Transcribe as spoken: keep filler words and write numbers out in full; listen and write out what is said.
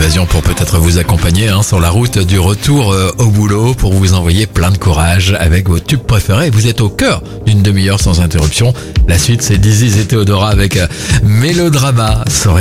l'occasion pour peut-être vous accompagner hein, sur la route du retour euh, au boulot pour vous envoyer plein de courage avec vos tubes préférés. Vous êtes au cœur d'une demi-heure sans interruption. La suite, c'est Dizzy et Théodora avec euh, Mélodrama.